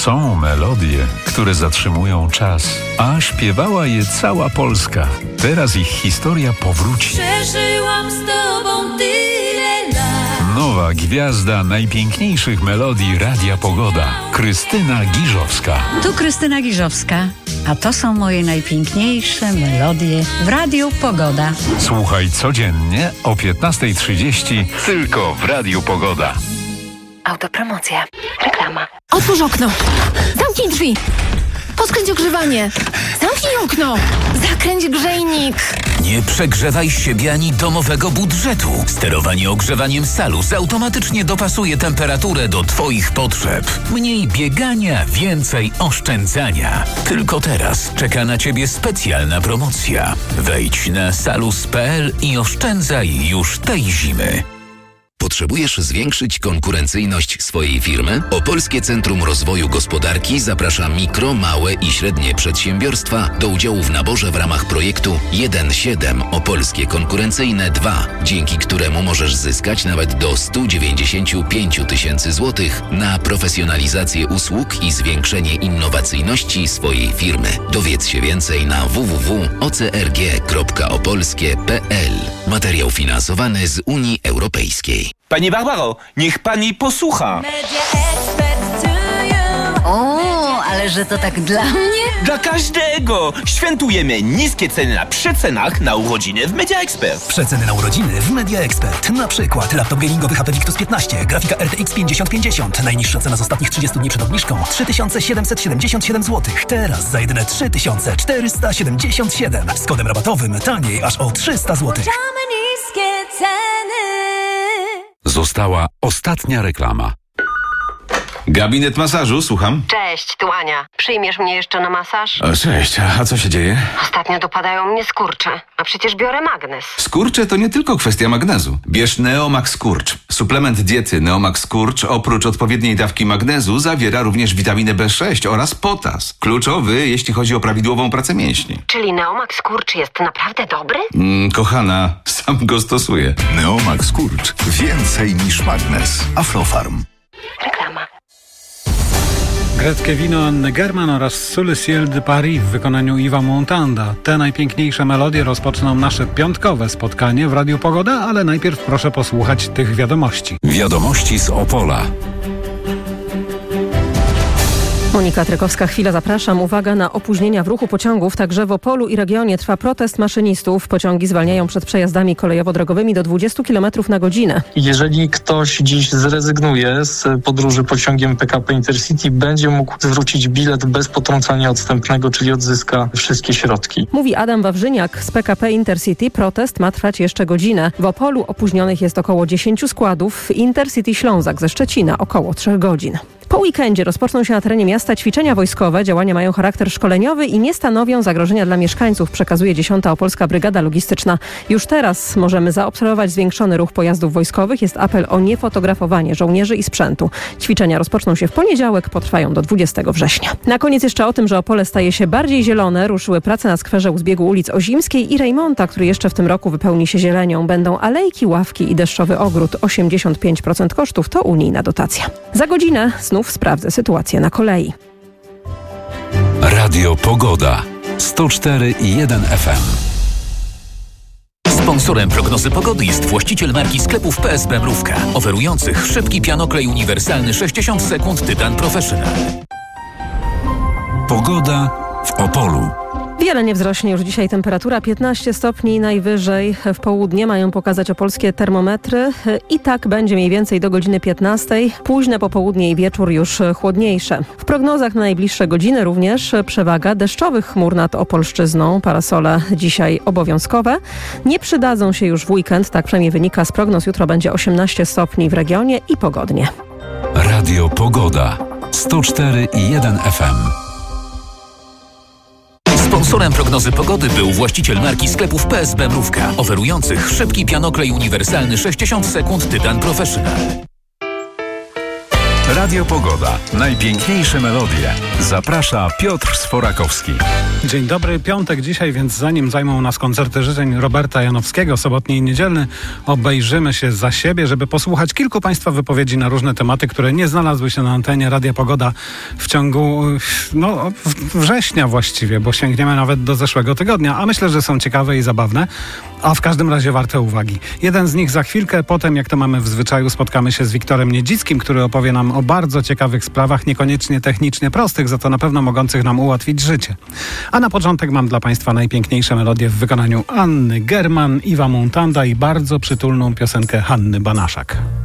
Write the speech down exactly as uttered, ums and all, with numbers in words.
Są melodie, które zatrzymują czas, a śpiewała je cała Polska. Teraz ich historia powróci. Przeżyłam z tobą tyle lat. Nowa gwiazda najpiękniejszych melodii Radia Pogoda. Krystyna Giżowska. Tu Krystyna Giżowska, a to są moje najpiękniejsze melodie w Radiu Pogoda. Słuchaj codziennie o piętnasta trzydzieści tylko w Radiu Pogoda. Autopromocja. Reklama. Otwórz okno. Zamknij drzwi. Poskręć ogrzewanie. Zamknij okno. Zakręć grzejnik. Nie przegrzewaj siebie ani domowego budżetu. Sterowanie ogrzewaniem Salus automatycznie dopasuje temperaturę do Twoich potrzeb. Mniej biegania, więcej oszczędzania. Tylko teraz czeka na Ciebie specjalna promocja. Wejdź na salus kropka p l i oszczędzaj już tej zimy. Potrzebujesz zwiększyć konkurencyjność swojej firmy? Opolskie Centrum Rozwoju Gospodarki zaprasza mikro, małe i średnie przedsiębiorstwa do udziału w naborze w ramach projektu jeden siedem Opolskie Konkurencyjne dwa, dzięki któremu możesz zyskać nawet do sto dziewięćdziesiąt pięć tysięcy złotych na profesjonalizację usług i zwiększenie innowacyjności swojej firmy. Dowiedz się więcej na w w w kropka o c r g kropka opolskie kropka p l. Materiał finansowany z Unii Europejskiej. Pani Barbaro, niech pani posłucha. O, ale że to tak dla mnie? Dla każdego! Świętujemy niskie ceny na przecenach na urodziny w Media Expert. Przeceny na urodziny w Media Expert. Na przykład laptop gamingowy H P Victus piętnaście, grafika R T X pięćdziesiąt pięćdziesiąt. Najniższa cena z ostatnich trzydziestu dni przed obniżką trzy tysiące siedemset siedemdziesiąt siedem złotych. Teraz za jedyne trzy tysiące czterysta siedemdziesiąt siedem. Z kodem rabatowym taniej aż o trzysta złotych. Niskie ceny. Została ostatnia reklama. Gabinet masażu, słucham. Cześć, tu Ania. Przyjmiesz mnie jeszcze na masaż? O, cześć, a co się dzieje? Ostatnio dopadają mnie skurcze, a przecież biorę magnes. Skurcze to nie tylko kwestia magnezu. Bierz Neomax Skurcz. Suplement diety Neomax Skurcz oprócz odpowiedniej dawki magnezu zawiera również witaminę B sześć oraz potas. Kluczowy, jeśli chodzi o prawidłową pracę mięśni. Czyli Neomax Skurcz jest naprawdę dobry? Mm, kochana, sam go stosuję. Neomax Skurcz. Więcej niż magnes. Aflofarm. Reklama. Greckie wino Anny German oraz Sous le ciel de Paris w wykonaniu Yves'a Montanda. Te najpiękniejsze melodie rozpoczną nasze piątkowe spotkanie w Radiu Pogoda, ale najpierw proszę posłuchać tych wiadomości. Wiadomości z Opola. Monika Trykowska, chwila, zapraszam. Uwaga na opóźnienia w ruchu pociągów. Także w Opolu i regionie trwa protest maszynistów. Pociągi zwalniają przed przejazdami kolejowo-drogowymi do dwudziestu kilometrów na godzinę. Jeżeli ktoś dziś zrezygnuje z podróży pociągiem P K P Intercity, będzie mógł zwrócić bilet bez potrącania odstępnego, czyli odzyska wszystkie środki. Mówi Adam Wawrzyniak z P K P Intercity. Protest ma trwać jeszcze godzinę. W Opolu opóźnionych jest około dziesięciu składów. W Intercity Ślązak ze Szczecina około trzech godzin. Po weekendzie rozpoczną się na terenie miasta ćwiczenia wojskowe. Działania mają charakter szkoleniowy i nie stanowią zagrożenia dla mieszkańców, przekazuje dziesiąta Opolska Brygada Logistyczna. Już teraz możemy zaobserwować zwiększony ruch pojazdów wojskowych. Jest apel o niefotografowanie żołnierzy i sprzętu. Ćwiczenia rozpoczną się w poniedziałek, potrwają do dwudziestego września. Na koniec jeszcze o tym, że Opole staje się bardziej zielone. Ruszyły prace na skwerze u zbiegu ulic Ozimskiej i Rejmonta, który jeszcze w tym roku wypełni się zielenią. Będą alejki, ławki i deszczowy ogród. osiemdziesiąt pięć procent kosztów to unijna dotacja. Za godzinę znów sprawdzę sytuację na kolei. Radio Pogoda. sto cztery i jeden F M. Sponsorem prognozy pogody jest właściciel marki sklepów P S B Mrówka, oferujących szybki pianoklej uniwersalny sześćdziesiąt sekund Tytan Professional. Pogoda w Opolu. Wiele nie wzrośnie już dzisiaj temperatura, piętnaście stopni najwyżej. W południe mają pokazać opolskie termometry i tak będzie mniej więcej do godziny piętnastej. Późne popołudnie i wieczór już chłodniejsze. W prognozach na najbliższe godziny również przewaga deszczowych chmur nad Opolszczyzną. Parasole dzisiaj obowiązkowe. Nie przydadzą się już w weekend, tak przynajmniej wynika z prognoz. Jutro będzie osiemnaście stopni w regionie i pogodnie. Radio Pogoda. sto cztery i jeden F M. Sponsorem prognozy pogody był właściciel marki sklepów P S B Mrówka, oferujących szybki pianoklej uniwersalny sześćdziesiąt sekund Tytan Professional. Radio Pogoda. Najpiękniejsze melodie. Zaprasza Piotr Sforakowski. Dzień dobry, piątek dzisiaj, więc zanim zajmą nas koncerty życzeń Roberta Janowskiego, sobotni i niedzielny, obejrzymy się za siebie, żeby posłuchać kilku Państwa wypowiedzi na różne tematy, które nie znalazły się na antenie Radia Pogoda w ciągu no, września właściwie, bo sięgniemy nawet do zeszłego tygodnia, a myślę, że są ciekawe i zabawne, a w każdym razie warte uwagi. Jeden z nich za chwilkę, potem jak to mamy w zwyczaju, spotkamy się z Wiktorem Niedzickim, który opowie nam o bardzo ciekawych sprawach, niekoniecznie technicznie prostych, za to na pewno mogących nam ułatwić życie. A na początek mam dla Państwa najpiękniejsze melodie w wykonaniu Anny German, Iwa Montanda i bardzo przytulną piosenkę Hanny Banaszak.